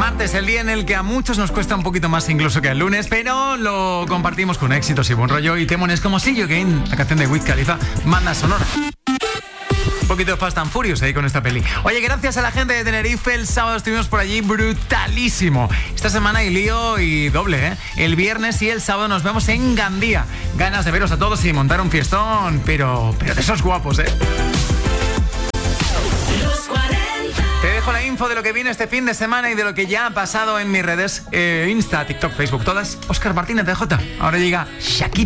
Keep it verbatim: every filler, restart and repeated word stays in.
Martes, el día en el que a muchos nos cuesta un poquito más incluso que el lunes, pero lo compartimos con éxitos y buen rollo y temones como See You Again, la canción de Wiz Khalifa, banda sonora. Un poquito de Fast and Furious ahí con esta peli. Oye, gracias a la gente de Tenerife, el sábado estuvimos por allí brutalísimo. Esta semana hay lío y doble, ¿eh? El viernes y el sábado nos vemos en Gandía. Ganas de veros a todos y montar un fiestón, pero, pero de esos guapos, ¿eh? Te dejo la info de lo que viene este fin de semana y de lo que ya ha pasado en mis redes, eh, Insta, TikTok, Facebook, todas. Óscar Martínez de J. Ahora llega Shakira.